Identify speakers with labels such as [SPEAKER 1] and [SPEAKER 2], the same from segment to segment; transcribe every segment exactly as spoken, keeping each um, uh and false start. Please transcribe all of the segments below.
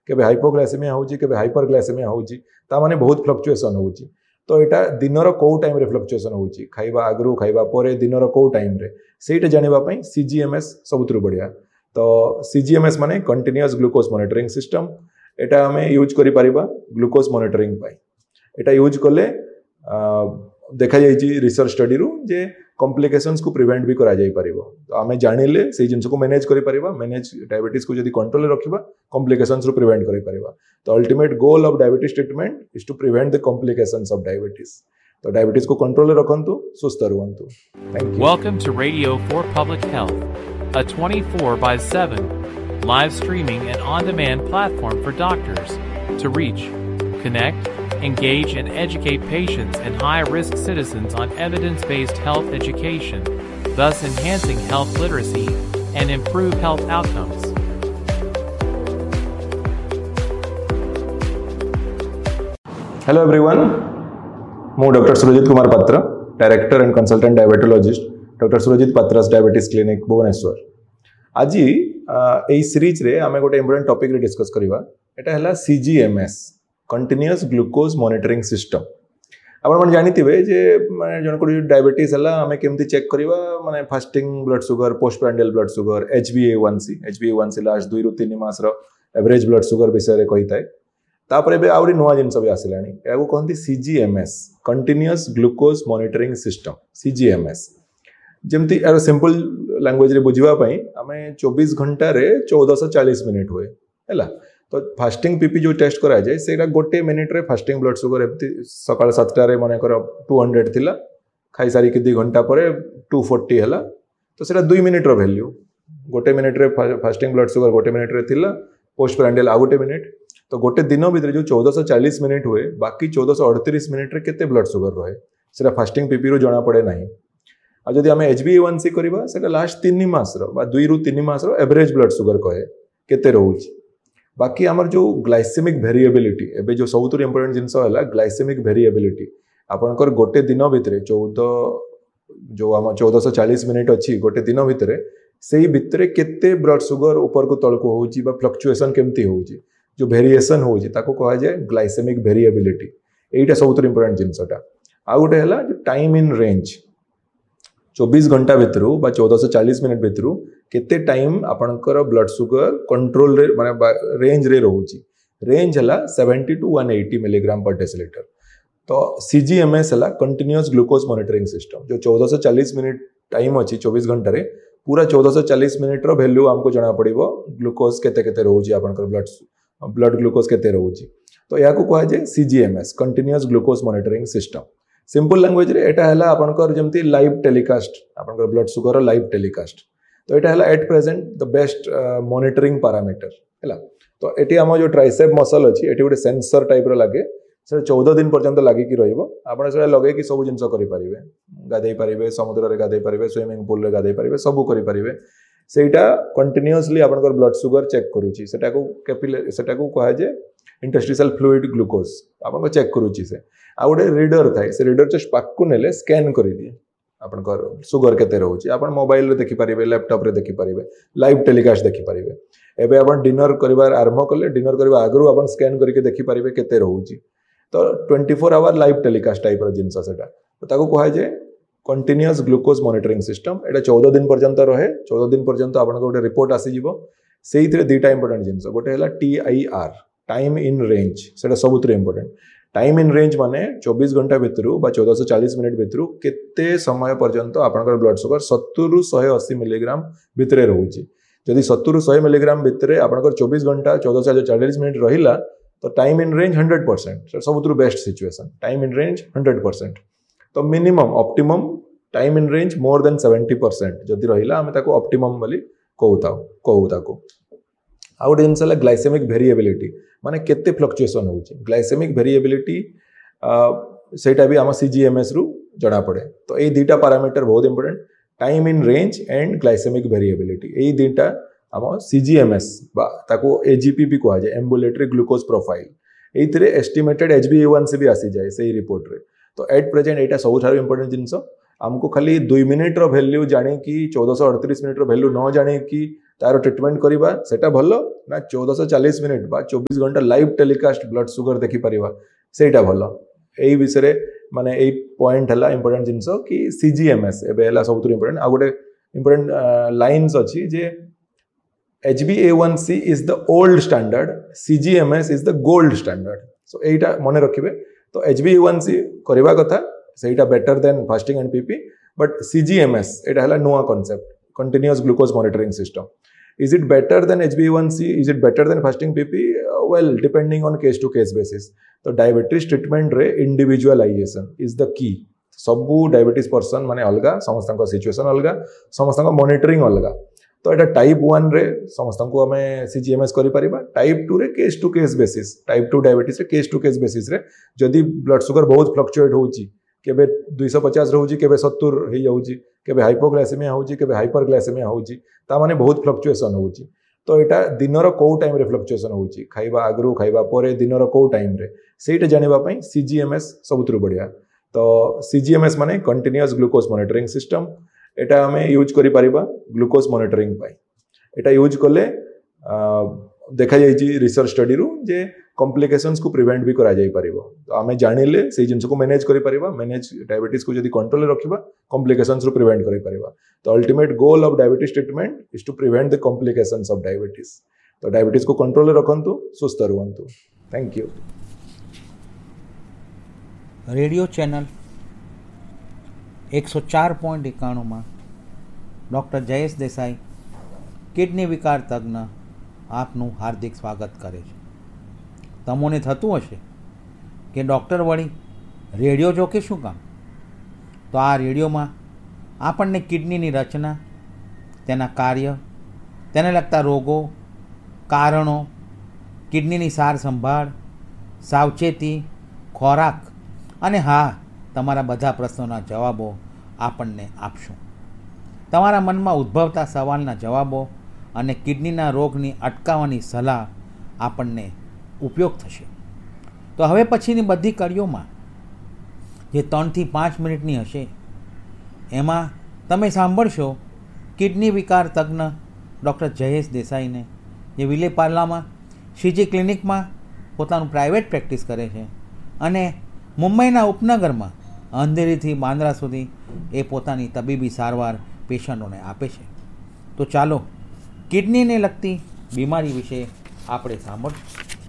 [SPEAKER 1] केबे हाइपोग्लाइसेमिया होउची केबे हाइपरग्लाइसेमिया होउची ता माने बहुत फ्लक्चुएशन होउची तो एटा दिनर को टाइम रे फ्लक्चुएशन होउची खाइबा आगरु खाइबा परे दिनर को टाइम रे सेटा जानिबा पई सीजीएमएस सबुतरु बढ़िया तो सीजीएमएस माने कंटीन्यूअस ग्लूकोज मॉनिटरिंग सिस्टम एटा हमें यूज करि परिबा ग्लूकोज मॉनिटरिंग पई एटा यूज करले देखा जाइए रिसर्च स्टडी रु जे कॉम्प्लिकेशंस को प्रिवेंट भी करा जाई परिबो तो आमे जानिले से जिंस को मैनेज करि परिबा मैनेज डायबिटीज को जदी कंट्रोल रे रखिबा कॉम्प्लिकेशंस रु प्रिवेंट करि परिबा तो ultimate goal of diabetes treatment is to prevent the complications of diabetes तो डायबिटीज को कंट्रोल रे रखंतु सुस्त रहंतु thank you
[SPEAKER 2] welcome to radio for public health a twenty-four by seven live streaming and on demand platform for doctors to reach connect engage and educate patients and high-risk citizens on evidence-based health education, thus enhancing health literacy and improve health outcomes.
[SPEAKER 1] Hello everyone, मैं doctor Surjit Kumar पात्र, director and consultant diabetologist, doctor Surjit पात्रास diabetes clinic Bhubaneswar. आज एई series रे आमे गोटे important topic रे discuss करबा एटा हला सीजीएमएस continuous glucose monitoring system आपण मन जानिथिबे जे माने जन को डायबिटीज हला हमें केमती चेक करबा माने fasting blood sugar post prandial blood sugar H B ए वन सी एच बी ए वन सी लास्ट दुई रु तीन मास रो एवरेज ब्लड शुगर विषय रे कहि थाए तापरे बे आउरी नुवा जिंस भी आसिलानी एगो कहंती सीजीएमएस कंटीन्यूअस ग्लूकोज मॉनिटरिंग सिस्टम सीजीएमएस जेमती यार सिंपल लैंग्वेज रे बुझिबा पई हमें चौबीस घंटा रे चौदह सौ चालीस मिनिट हुए हैला तो फास्टिंग पीपी जो टेस्ट करा जाए सेटा गोटे मिनिट रे फास्टिंग ब्लड शुगर एमती सकाळ सातटा रे माने कर दो सौ थिला खाई सारी के दो घंटा परे दो सौ चालीस हला तो सेटा दो मिनिट रो वैल्यू गोटे मिनिट रे फास्टिंग ब्लड शुगर गोटे मिनिट रे थिला पोस्ट प्रांडियल आ गोटे मिनिट तो गोटे दिन भीतर जो चौदह सौ चालीस मिनिट हुए बाकी चौदह सौ अड़तीस मिनिट रे केते ब्लड शुगर रहे सेटा फास्टिंग पीपी रो जणा पड़े नाही आ जदि हमें एच बी ए वन सी करबा सेटा लास्ट तीन मास रो बा दुई रु तीन मास रो एवरेज ब्लड शुगर कहे केते रहउची बाकी आमर जो ग्लाइसेमिक वेरिएबिलिटी एबे जो सबुतु इंपोर्टेंट जिंस हला ग्लाइसेमिक वेरिएबिलिटी आपनकर गोटे दिन भीतर चौदह जो आम चौदह सौ चालीस मिनिट अच्छी गोटे दिन भीतर से भितर केते ब्लड शुगर ऊपर को तल को होउची बा फ्लक्चुएशन केमती होउची जो वेरिएशन होउची ताको कहा जाए ग्लाइसेमिक वेरिएबिलिटी एटा सबुतु इंपोर्टेंट जिंसटा आ गोटे हला जो टाइम इन रेंज चौबीस घंटा भीतर बा चौदह सौ चालीस मिनिट भीतर केते टाइम आपनकर ब्लड शुगर कंट्रोल रे माने रेंज रे रहउची रेंज हला सत्तर टू एक सौ अस्सी मिलीग्राम पर डेसिलीटर तो सीजीएमएस हला कंटीन्यूअस ग्लूकोज मॉनिटरिंग सिस्टम जो चौदह सौ चालीस मिनिट टाइम अछि चौबीस घंटा रे पूरा चौदह सौ चालीस मिनिट रो वैल्यू हमको जणा पड़िबो ग्लूकोज केते केते रहउची आपनकर ब्लड ब्लड ग्लूकोज केते रहउची तो या को कहा जाय सीजीएमएस continuous glucose monitoring system simple language रे एटा हला आपनकर जेमती लाइव टेलीकास्ट आपनकर ब्लड शुगर लाइव टेलीकास्ट तो एटा हला at present the best monitoring parameter हला तो एटी हम जो ट्राइसेप मसल अछि एटी गोटे सेंसर टाइप रो लागे से चौदह दिन पर्यंत लागी कि रहिबो आपण से लगे कि सब जिंस करि परिबे गाधै परिबे समुद्र रे गाधै परिबे स्विमिंग पूल रे गाधै परिबे सब करि परिबे सेटा कंटीन्यूअसली आपनकर ब्लड शुगर चेक करूची सेटा को कैपिलरी सेटा को कहा जे इंटरस्टिशियल फ्लूइड ग्लूकोज आपन को चेक करूची से आ गोटे रीडर थाए से रीडर जस्ट पाक नेले स्कैन कर दिए आपनकर शुगर केते रहउची आपन मोबाइल रे देखि परिबे लैपटॉप रे देखि परिबे लाइव टेलीकास्ट देखि परिबे एबे आपन डिनर करिवार आरंभ करले डिनर करबा आगरु आपन स्कैन करके देखि परिबे केते रहउची तो चौबीस आवर लाइव टेलीकास्ट टाइप रो जिंस सेटा तो ताको कहा जे कंटीन्यूअस ग्लूकोज मॉनिटरिंग सिस्टम एटा चौदह दिन पर्यंत रहे चौदह दिन पर्यंत आपन को गोटे रिपोर्ट आसी जिवो सेइथरे दुटा इंपोर्टेंट जिंस गोटे हला T I R time in range सेटा सबुतरे इंपोर्टेंट टाइम इन रेंज माने चौबीस घंटा भीतर बा चौदह सौ चालीस मिनिट भीतर केते समय पर्यंत आपनकर ब्लड शुगर सत्तर रु एक सौ अस्सी मिलीग्राम भीतर रहउची जदि सत्तर रु सौ मिलीग्राम भीतर आपनकर चौबीस घंटा चौदह सौ चालीस मिनिट रहिला तो time in range hundred percent सबुतु best situation time in range hundred percent तो minimum optimum time in range more than seventy percent जदि रहिला हमें ताको ऑप्टिमम बोली कहूता कहू ताको आ गोटे जिनस ग्लाइसेमिक वेरिएबिलिटी माने केते फ्लक्चुएशन होउची ग्लाइसेमिक वेरिएबिलिटी सेटा भी आम सीजीएमएस रु जणा पड़े तो ये दुटा पैरामीटर बहुत important time in range and glycaemic variability ये दुटा आम सीजीएमएस बा ताको एजीपी भी कहा जाए ambulatory glucose profile एइथरे estimated HB ए वन सी भी आसी जाए सही रिपोर्ट रे तो एट प्रेजेंट एटा सबुठार इंपोर्टेंट जिनस आमको खाली दुई मिनिट रो वैल्यू जाने कि चौदह सौ अड़तीस मिनिट रो वैल्यू न जाने कि तार ट्रिटमेंट करवा सेटा भल ना चौदह सौ चालीस मिनिट बा चौबीस घंटा लाइव टेलीकास्ट ब्लड सुगर देखि परिबा सेटा भल एई विषय माने एई पॉइंट हला इंपोर्टेंट जिंस कि सीजीएमएस एबे हला सबुतु इंपोर्टेंट आ गोटे इंपोर्टेंट लाइन्स अछि जे H b A one C is the old standard, C G M S is the gold standard. So एटा मने रखिबे तो H b A one C करबा कथा सेटा better than fasting and PP but C G M S एटा हला नुवा concept continuous glucose monitoring system. Is it better than H b A one C? Is it better than fasting P P? Uh, well, depending on case to case basis. तो diabetes treatment रे individualisation is the key. सबू diabetes person माने अलगा समस्त situation अलगा समस्त monitoring अलगा. तो एटा टाइप वन रे समस्त को हमें सीजीएमएस करि परिबा. टाइप टू रे case to case basis type two diabetes रे केस टू केस बेसिस रे जदि ब्लड सुगर बहुत फ्लक्चुएट होउची केबे दो सौ पचास रहउची केबे सत्तर हेई जाउची केबे हाइपोग्लाइसेमिया होउची केबे हाइपरग्लाइसेमिया होउची ता माने बहुत फ्लक्चुएशन होउची. तो एटा दिनर को टाइम रे फ्लक्चुएशन होउची खाइबा आगरु खाइबा परे दिनर को टाइम रे सेटा जानिबा पई सीजीएमएस सबुतरु बढ़िया. तो सीजीएमएस माने कंटीन्यूअस ग्लूकोज मॉनिटरिंग सिस्टम. एटा हमें यूज करि परिबा ग्लूकोज मॉनिटरिंग पई. एटा यूज कले देखा जाइछि रिसर्च स्टडी रु जे कॉम्प्लिकेशंस को प्रिवेंट भी करा जाई परिबो. तो हमें जानिले से जिंस को मैनेज करि परिबा मैनेज डायबिटीज को जदि कंट्रोल रे रखिबा कॉम्प्लिकेशंस रु प्रिवेंट करि परिबा. तो ultimate goal of diabetes treatment is to prevent the complications of diabetes. तो डायबिटीज को कंट्रोल रे रखंतु सुस्थ रहंतु. Thank you.
[SPEAKER 3] रेडियो चैनल एक सौ चार पॉइंट एकाणु में डॉक्टर जयेश देसाई किडनी विकार तज्ञ आपનું હાર્દિક સ્વાગત કરે છે. તમોને થતું હશે કે ડૉક્ટર વળી રેડિયો જો કે શું કામ? તો આ રેડિયોમાં આપણને કિડનીની રચના, તેના કાર્ય, તેને લગતા રોગો, કારણો, કિડનીની સાર સંભાળ, સાવચેતી, ખોરાક અને હા તમારા બધા પ્રશ્નોના જવાબો આપણને આપશું. તમારા મનમાં ઉદ્ભવતા સવાલના જવાબો અને કિડનીના રોગની અટકાવવાની સલાહ આપણને ઉપયોગ થશે. તો હવે પછીની બધી કડીઓમાં જે ત્રણથી પાંચ મિનિટની હશે એમાં તમે સાંભળશો કિડની વિકાર તજ્ઞ ડૉક્ટર જયેશ દેસાઈને, જે વિલેપાર્લામાં શ્રીજી ક્લિનિકમાં પોતાનું પ્રાઇવેટ પ્રેક્ટિસ કરે છે અને મુંબઈના ઉપનગરમાં અંધેરીથી બાંદ્રા સુધી એ પોતાની તબીબી સારવાર પેશન્ટોને આપે છે. તો ચાલો કિડનીને લગતી બીમારી વિશે આપણે સાંભળશું.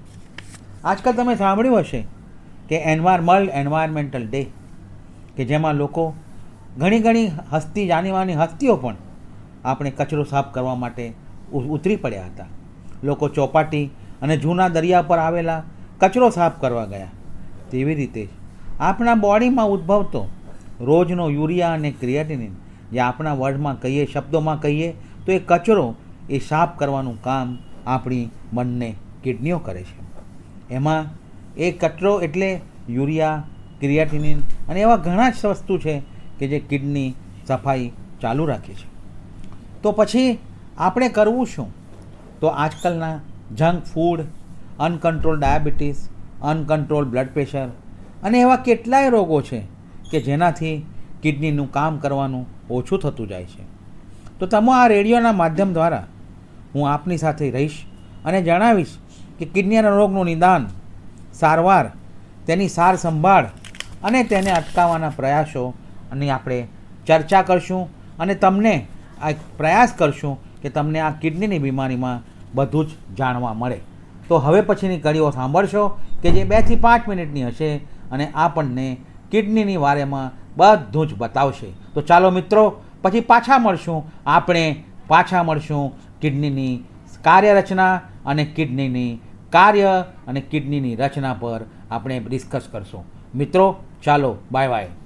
[SPEAKER 3] આજકાલ તમે સાંભળ્યું હશે કે એન્વાયર વર્લ્ડ એન્વાયરમેન્ટલ ડે, કે જેમાં લોકો ઘણી ઘણી હસ્તી જાણીવાની હસ્તીઓ પણ આપણે કચરો સાફ કરવા માટે ઉતરી પડ્યા હતા. લોકો ચોપાટી અને જૂના દરિયા પર આવેલા કચરો સાફ કરવા ગયા. તેવી રીતે જ આપણા બોડીમાં ઉદ્ભવતો રોજનો યુરિયા અને ક્રિએટિનિન, જે આપણા વર્ડમાં કહીએ શબ્દોમાં કહીએ તો એ કચરો એ સાફ કરવાનું કામ આપણી બંને કિડનીઓ કરે છે. એમાં એ કચરો એટલે યુરિયા, ક્રિએટિનિન અને એવા ઘણા જ વસ્તુ છે કે જે કિડની સફાઈ ચાલુ રાખે છે. તો પછી આપણે કરવું શું? તો આજકાલના junk food, uncontrol diabetes, uncontrol blood pressure અને એવા કેટલાય રોગો છે કે જેનાથી કિડનીનું કામ કરવાનું ઓછું થતું જાય છે. તો તમે આ રેડિયોના માધ્યમ દ્વારા હું આપની સાથે રહીશ અને જણાવીશ કે કિડનીના રોગનું નિદાન, સારવાર, તેની સાર સંભાળ અને તેને અટકાવવાના પ્રયાસો અને આપણે ચર્ચા કરશું અને તમને આ પ્રયાસ કરશું કે તમને આ કિડનીની બીમારીમાં બધું જ જાણવા મળે. તો હવે પછીની કડીઓ સાંભળશો કે જે બેથી પાંચ મિનિટની હશે અને આપણને કિડનીની વારેમાં બધું જ બતાવશે. તો ચાલો મિત્રો, પછી પાછા મળશું. આપણે પાછા મળશું કિડનીની કાર્યરચના અને કિડનીની કાર્ય અને કિડનીની રચના પર આપણે ડિસ્કસ કરશું. મિત્રો ચાલો, બાય બાય.